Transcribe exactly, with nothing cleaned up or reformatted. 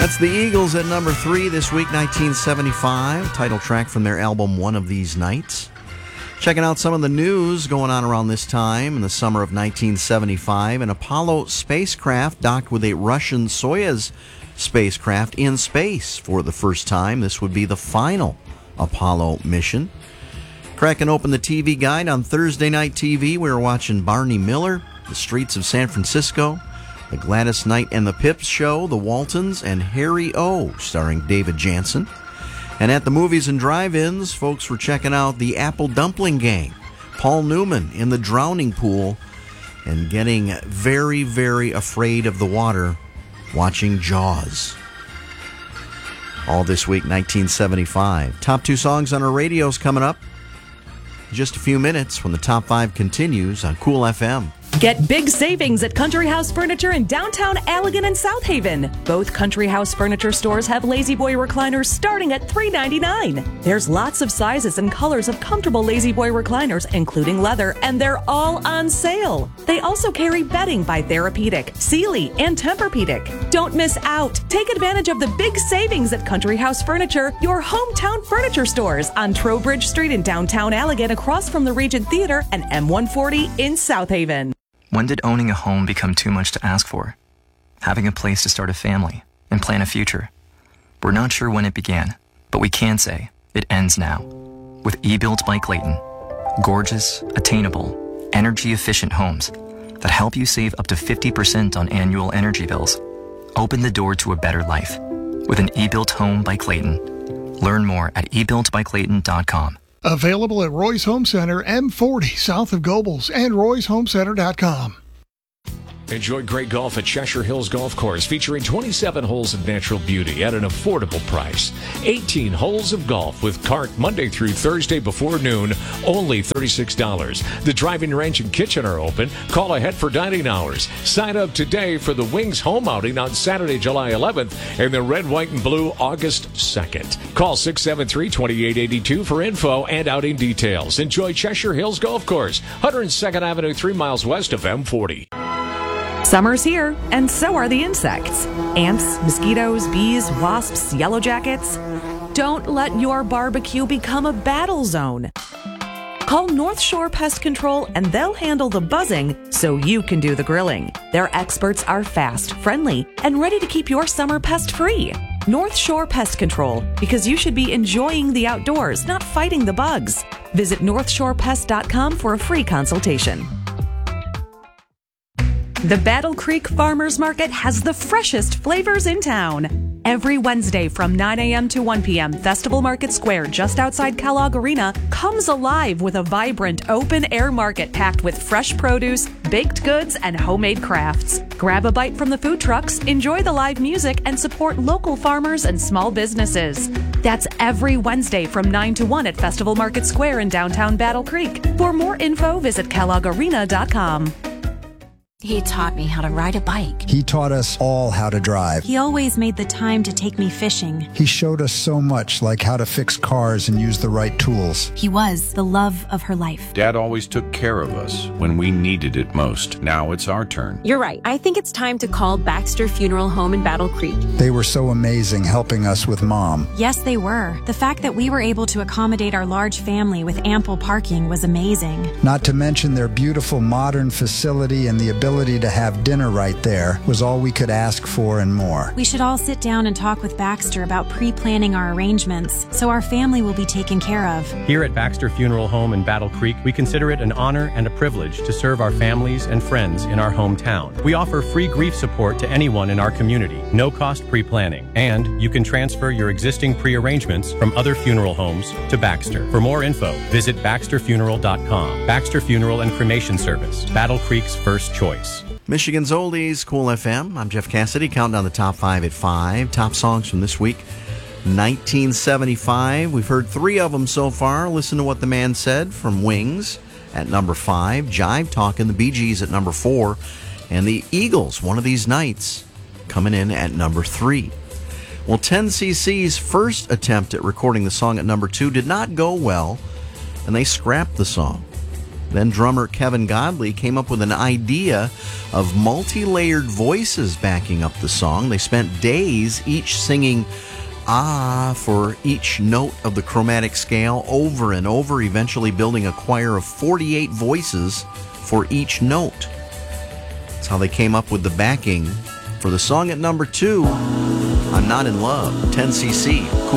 That's the Eagles at number three this week, nineteen seventy-five. Title track from their album One of These Nights. Checking out some of the news going on around this time in the summer of nineteen seventy-five. An Apollo spacecraft docked with a Russian Soyuz spacecraft in space for the first time. This would be the final Apollo mission. Cracking open the T V guide on Thursday night T V, we were watching Barney Miller, The Streets of San Francisco, The Gladys Knight and the Pips Show, The Waltons, and Harry O, starring David Jansen. And at the movies and drive-ins, folks were checking out The Apple Dumpling Gang, Paul Newman in the drowning pool, and getting very, very afraid of the water, watching Jaws. All this week, nineteen seventy-five. Top two songs on our radios coming up in just a few minutes when the top five continues on Cool F M. Get big savings at Country House Furniture in downtown Allegan and South Haven. Both Country House Furniture stores have Lazy Boy recliners starting at three ninety-nine. There's lots of sizes and colors of comfortable Lazy Boy recliners, including leather, and they're all on sale. They also carry bedding by Therapeutic, Sealy, and Tempur-Pedic. Don't miss out. Take advantage of the big savings at Country House Furniture, your hometown furniture stores on Trowbridge Street in downtown Allegan, across from the Regent Theater, and M one forty in South Haven. When did owning a home become too much to ask for? Having a place to start a family and plan a future. We're not sure when it began, but we can say it ends now. With eBuilt by Clayton. Gorgeous, attainable, energy-efficient homes that help you save up to fifty percent on annual energy bills. Open the door to a better life with an eBuilt home by Clayton. Learn more at e built by clayton dot com. Available at Roy's Home Center, M forty, south of Gobles, and roys home center dot com. Enjoy great golf at Cheshire Hills Golf Course, featuring twenty-seven holes of natural beauty at an affordable price. eighteen holes of golf with cart Monday through Thursday before noon, only thirty-six dollars. The driving range and kitchen are open. Call ahead for dining hours. Sign up today for the Wings home outing on Saturday, July eleventh, and the Red, White, and Blue August second. Call six seven three, two eight eight two for info and outing details. Enjoy Cheshire Hills Golf Course, one hundred second Avenue, three miles west of M forty. Summer's here, and so are the insects. Ants, mosquitoes, bees, wasps, yellow jackets. Don't let your barbecue become a battle zone. Call North Shore Pest Control and they'll handle the buzzing so you can do the grilling. Their experts are fast, friendly, and ready to keep your summer pest-free. North Shore Pest Control, because you should be enjoying the outdoors, not fighting the bugs. Visit north shore pest dot com for a free consultation. The Battle Creek Farmers Market has the freshest flavors in town. Every Wednesday from nine a.m. to one p.m., Festival Market Square, just outside Kellogg Arena, comes alive with a vibrant open-air market packed with fresh produce, baked goods, and homemade crafts. Grab a bite from the food trucks, enjoy the live music, and support local farmers and small businesses. That's every Wednesday from nine to one at Festival Market Square in downtown Battle Creek. For more info, visit kellogg arena dot com. He taught me how to ride a bike. He taught us all how to drive. He always made the time to take me fishing. He showed us so much, like how to fix cars and use the right tools. He was the love of her life. Dad always took care of us when we needed it most. Now it's our turn. You're right. I think it's time to call Baxter Funeral Home in Battle Creek. They were so amazing helping us with Mom. Yes, they were. The fact that we were able to accommodate our large family with ample parking was amazing. Not to mention their beautiful modern facility and the ability to have dinner right there was all we could ask for and more. We should all sit down and talk with Baxter about pre-planning our arrangements so our family will be taken care of. Here at Baxter Funeral Home in Battle Creek, we consider it an honor and a privilege to serve our families and friends in our hometown. We offer free grief support to anyone in our community, no cost pre-planning, and you can transfer your existing pre-arrangements from other funeral homes to Baxter. For more info, visit baxter funeral dot com. Baxter Funeral and Cremation Service, Battle Creek's first choice. Michigan's Oldies, Cool F M. I'm Jeff Cassidy, counting down the top five at five. Top songs from this week, nineteen seventy-five. We've heard three of them so far. Listen to What the Man Said from Wings at number five. Jive Talkin', the Bee Gees at number four. And the Eagles, One of These Nights, coming in at number three. Well, ten C C's first attempt at recording the song at number two did not go well, and they scrapped the song. Then drummer Kevin Godley came up with an idea of multi-layered voices backing up the song. They spent days each singing ah for each note of the chromatic scale over and over, eventually building a choir of forty-eight voices for each note. That's how they came up with the backing for the song at number two, I'm Not in Love, ten C C.